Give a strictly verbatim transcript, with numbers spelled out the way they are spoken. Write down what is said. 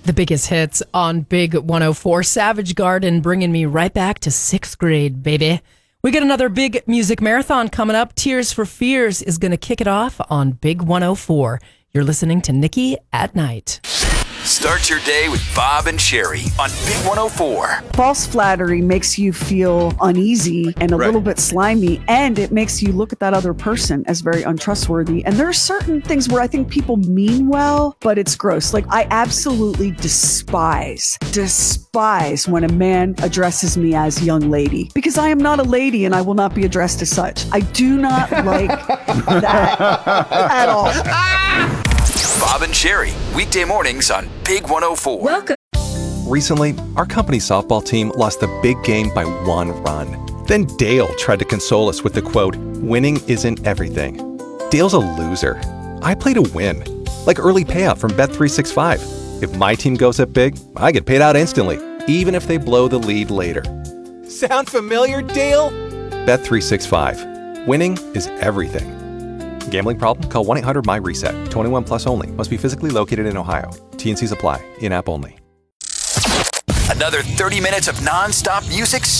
The biggest hits on Big one oh four. Savage Garden bringing me right back to sixth grade, baby. We got another big music marathon coming up. Tears for Fears is going to kick it off on Big one oh four. You're listening to Nikki at Night. Start your day with Bob and Sherry on Big one oh four. False flattery makes you feel uneasy and a Right. little bit slimy, and it makes you look at that other person as very untrustworthy. And there are certain things where I think people mean well, but it's gross. Like, I absolutely despise, despise when a man addresses me as young lady, because I am not a lady and I will not be addressed as such. I do not like that at all. Bob and Sherry, weekday mornings on Big one oh four. Welcome. Recently, our company softball team lost the big game by one run. Then Dale tried to console us with the quote, "Winning isn't everything." Dale's a loser. I play to win. Like early payout from Bet three sixty-five. If my team goes up big, I get paid out instantly, even if they blow the lead later. Sound familiar, Dale? Bet three sixty-five. Winning is everything. Gambling problem? Call one eight hundred M Y reset. twenty-one plus only. Must be physically located in Ohio. T N Cs apply. In-app only. Another thirty minutes of non-stop music